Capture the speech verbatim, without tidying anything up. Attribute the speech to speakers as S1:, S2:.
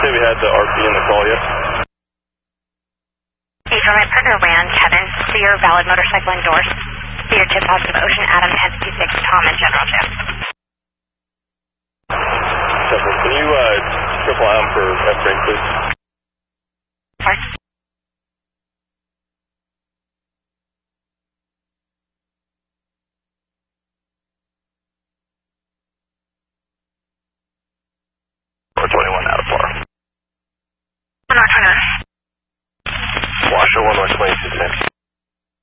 S1: say we had the R P in the call yet?
S2: Adrian, my partner ran Kevin for your valid motorcycle endorsed for your tip positive Ocean Adam Head sixty-six Tom and General Jim.
S1: Can you uh, triple M for F-brake, please?
S2: Sorry?